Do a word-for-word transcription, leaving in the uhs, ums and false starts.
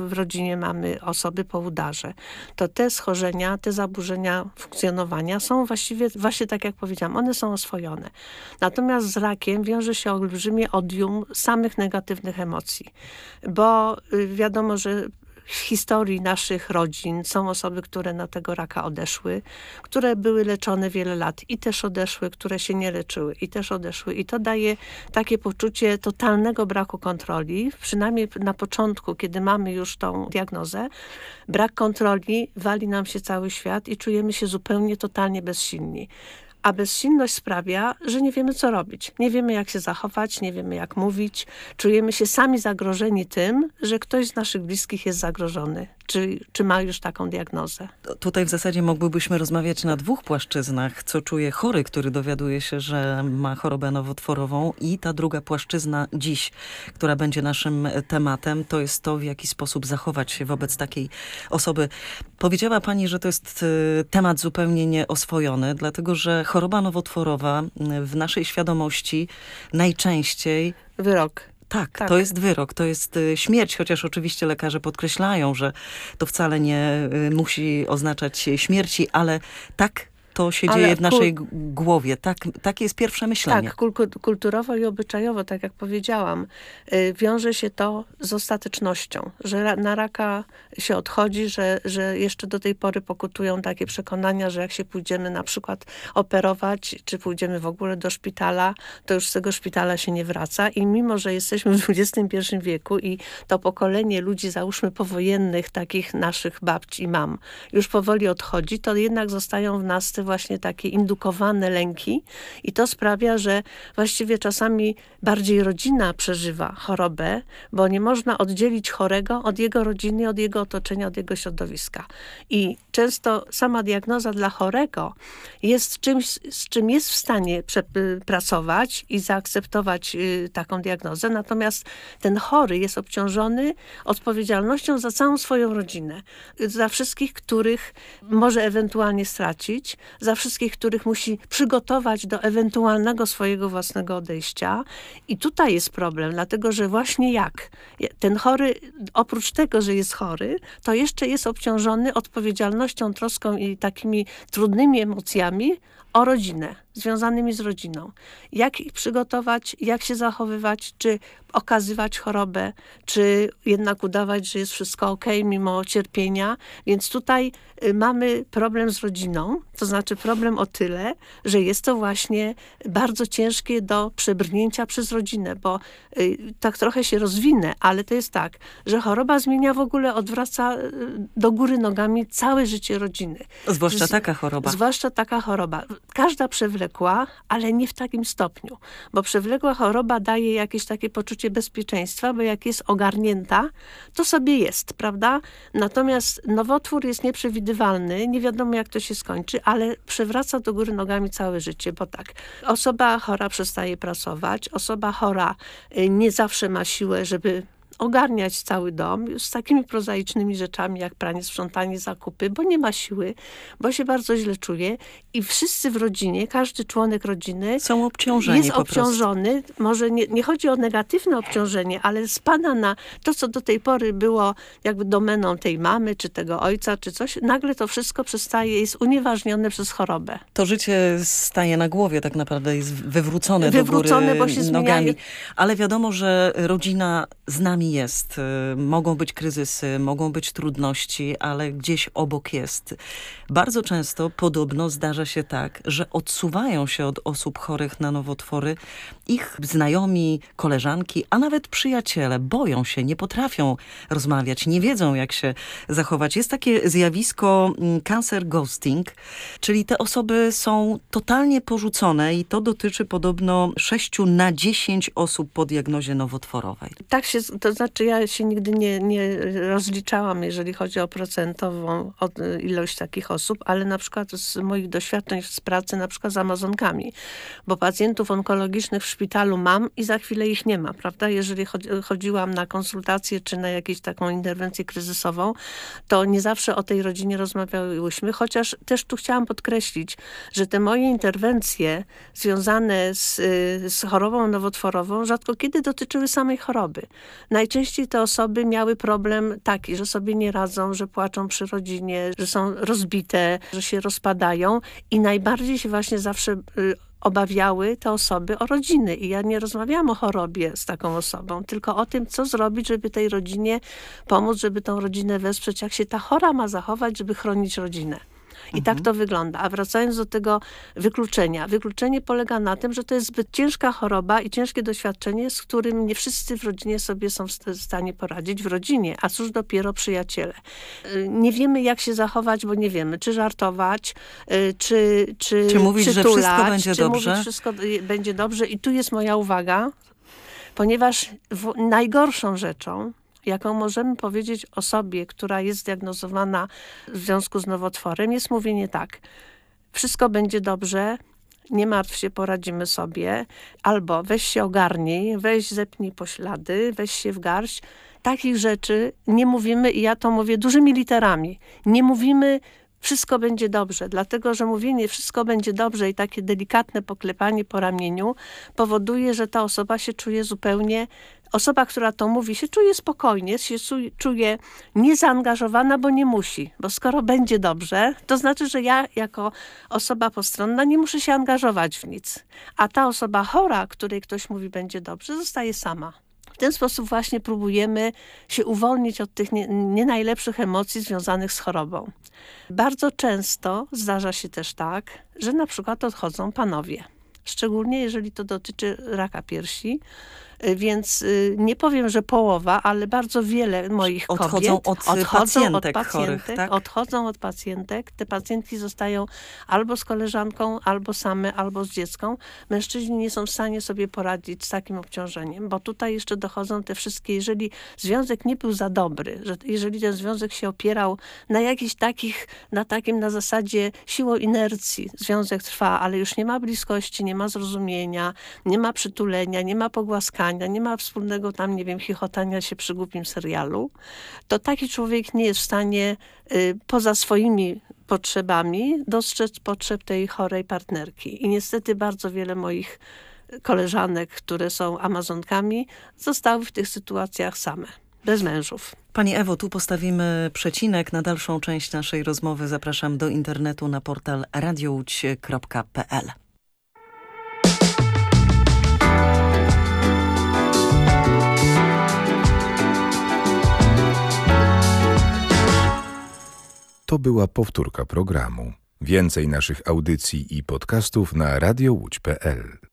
w rodzinie mamy osoby po udarze, to te schorzenia, te zaburzenia funkcjonowania są właściwie, właśnie tak jak powiedziałam, one są oswojone. Natomiast z rakiem wiąże się olbrzymie odium samych negatywnych emocji, bo y, wiadomo, że w historii naszych rodzin są osoby, które na tego raka odeszły, które były leczone wiele lat i też odeszły, które się nie leczyły i też odeszły. I to daje takie poczucie totalnego braku kontroli, przynajmniej na początku, kiedy mamy już tą diagnozę. Brak kontroli, wali nam się cały świat i czujemy się zupełnie, totalnie bezsilni. A bezsilność sprawia, że nie wiemy, co robić. Nie wiemy, jak się zachować, nie wiemy, jak mówić. Czujemy się sami zagrożeni tym, że ktoś z naszych bliskich jest zagrożony, czy, czy ma już taką diagnozę. Tutaj w zasadzie moglibyśmy rozmawiać na dwóch płaszczyznach. Co czuje chory, który dowiaduje się, że ma chorobę nowotworową, i ta druga płaszczyzna dziś, która będzie naszym tematem, to jest to, w jaki sposób zachować się wobec takiej osoby. Powiedziała pani, że to jest temat zupełnie nieoswojony, dlatego że choroba nowotworowa w naszej świadomości najczęściej... Wyrok. Tak, Tak, to jest wyrok, to jest śmierć, chociaż oczywiście lekarze podkreślają, że to wcale nie musi oznaczać śmierci, ale tak to się Ale dzieje w kul- naszej g- głowie. Tak, takie jest pierwsze myślenie. Tak, kul- kulturowo i obyczajowo, tak jak powiedziałam, y, wiąże się to z ostatecznością, że ra- na raka się odchodzi, że, że jeszcze do tej pory pokutują takie przekonania, że jak się pójdziemy na przykład operować, czy pójdziemy w ogóle do szpitala, to już z tego szpitala się nie wraca. I mimo, że jesteśmy w dwudziestym pierwszym wieku i to pokolenie ludzi, załóżmy powojennych, takich naszych babci i mam, już powoli odchodzi, to jednak zostają w nas te właśnie takie indukowane lęki i to sprawia, że właściwie czasami bardziej rodzina przeżywa chorobę, bo nie można oddzielić chorego od jego rodziny, od jego otoczenia, od jego środowiska. I często sama diagnoza dla chorego jest czymś, z czym jest w stanie prze- pracować i zaakceptować y, taką diagnozę, natomiast ten chory jest obciążony odpowiedzialnością za całą swoją rodzinę, za wszystkich, których może ewentualnie stracić, za wszystkich, których musi przygotować do ewentualnego swojego własnego odejścia. I tutaj jest problem, dlatego że właśnie jak ten chory, oprócz tego, że jest chory, to jeszcze jest obciążony odpowiedzialnością, troską i takimi trudnymi emocjami o rodzinę, związanymi z rodziną. Jak ich przygotować, jak się zachowywać, czy okazywać chorobę, czy jednak udawać, że jest wszystko okej, mimo cierpienia. Więc tutaj y, mamy problem z rodziną, to znaczy problem o tyle, że jest to właśnie bardzo ciężkie do przebrnięcia przez rodzinę, bo y, tak trochę się rozwinę, ale to jest tak, że choroba zmienia w ogóle, odwraca y, do góry nogami całe życie rodziny. Zwłaszcza Z- taka choroba. Zwłaszcza taka choroba. Każda przewlekła, ale nie w takim stopniu, bo przewlekła choroba daje jakieś takie poczucie bezpieczeństwa, bo jak jest ogarnięta, to sobie jest, prawda? Natomiast nowotwór jest nieprzewidywalny, nie wiadomo jak to się skończy, ale przewraca do góry nogami całe życie, bo tak, osoba chora przestaje pracować, osoba chora y, nie zawsze ma siłę, żeby ogarniać cały dom już z takimi prozaicznymi rzeczami jak pranie, sprzątanie, zakupy, bo nie ma siły, bo się bardzo źle czuje i wszyscy w rodzinie, każdy członek rodziny Są obciążeni jest po prostu. obciążony. Może nie, nie chodzi o negatywne obciążenie, ale spada na to, co do tej pory było jakby domeną tej mamy, czy tego ojca, czy coś. Nagle to wszystko przestaje, jest unieważnione przez chorobę. To życie staje na głowie, tak naprawdę jest wywrócone, Wywrócone, do góry bo się nogami. zmieniają. Ale wiadomo, że rodzina z nami jest. Y, Mogą być kryzysy, mogą być trudności, ale gdzieś obok jest. Bardzo często podobno zdarza się tak, że odsuwają się od osób chorych na nowotwory ich znajomi, koleżanki, a nawet przyjaciele. Boją się, nie potrafią rozmawiać, nie wiedzą jak się zachować. Jest takie zjawisko mm, cancer ghosting, czyli te osoby są totalnie porzucone i to dotyczy podobno sześciu na dziesięć osób po diagnozie nowotworowej. Tak się, to znaczy ja się nigdy nie, nie rozliczałam, jeżeli chodzi o procentową od- ilość takich osób, ale na przykład z moich doświadczeń z pracy na przykład z Amazonkami, bo pacjentów onkologicznych w szpitalu mam i za chwilę ich nie ma, prawda? Jeżeli chodzi- chodziłam na konsultację czy na jakąś taką interwencję kryzysową, to nie zawsze o tej rodzinie rozmawiałyśmy, chociaż też tu chciałam podkreślić, że te moje interwencje związane z, y, z chorobą nowotworową rzadko kiedy dotyczyły samej choroby. Najczęściej te osoby miały problem taki, że sobie nie radzą, że płaczą przy rodzinie, że są rozbite, że się rozpadają i najbardziej się właśnie zawsze y, obawiały te osoby o rodziny. I ja nie rozmawiałam o chorobie z taką osobą, tylko o tym, co zrobić, żeby tej rodzinie pomóc, żeby tą rodzinę wesprzeć, jak się ta chora ma zachować, żeby chronić rodzinę. I Mhm. tak to wygląda. A wracając do tego wykluczenia. Wykluczenie polega na tym, że to jest zbyt ciężka choroba i ciężkie doświadczenie, z którym nie wszyscy w rodzinie sobie są w stanie poradzić. W rodzinie, a cóż dopiero przyjaciele. Nie wiemy, jak się zachować, bo nie wiemy, czy żartować, czy czy Czy mówić, że przytulać, wszystko będzie czy dobrze? mówić, wszystko będzie dobrze. I tu jest moja uwaga, ponieważ w, najgorszą rzeczą, jaką możemy powiedzieć osobie, która jest zdiagnozowana w związku z nowotworem, jest mówienie tak, wszystko będzie dobrze, nie martw się, poradzimy sobie, albo weź się ogarnij, weź zepnij poślady, weź się w garść. Takich rzeczy nie mówimy i ja to mówię dużymi literami. Nie mówimy wszystko będzie dobrze, dlatego że mówienie wszystko będzie dobrze i takie delikatne poklepanie po ramieniu powoduje, że ta osoba się czuje zupełnie, osoba, która to mówi, się czuje spokojnie, się czuje niezaangażowana, bo nie musi. Bo skoro będzie dobrze, to znaczy, że ja jako osoba postronna nie muszę się angażować w nic. A ta osoba chora, której ktoś mówi będzie dobrze, zostaje sama. W ten sposób właśnie próbujemy się uwolnić od tych nie, nie najlepszych emocji związanych z chorobą. Bardzo często zdarza się też tak, że na przykład odchodzą panowie. Szczególnie jeżeli to dotyczy raka piersi. Więc nie powiem, że połowa, ale bardzo wiele moich odchodzą kobiet od odchodzą pacjentek od chorych, pacjentek, tak? odchodzą od pacjentek. Te pacjentki zostają albo z koleżanką, albo same, albo z dzieckiem. Mężczyźni nie są w stanie sobie poradzić z takim obciążeniem, bo tutaj jeszcze dochodzą te wszystkie, jeżeli związek nie był za dobry, że jeżeli ten związek się opierał na jakichś takich, na takim na zasadzie siłą inercji, związek trwa, ale już nie ma bliskości, nie ma zrozumienia, nie ma przytulenia, nie ma pogłaskania, nie ma wspólnego tam, nie wiem, chichotania się przy głupim serialu, to taki człowiek nie jest w stanie y, poza swoimi potrzebami dostrzec potrzeb tej chorej partnerki. I niestety bardzo wiele moich koleżanek, które są amazonkami, zostały w tych sytuacjach same, bez mężów. Pani Ewo, tu postawimy przecinek. Na dalszą część naszej rozmowy zapraszam do internetu na portal radiołódź kropka p l. To była powtórka programu. Więcej naszych audycji i podcastów na radiołódź kropka p l.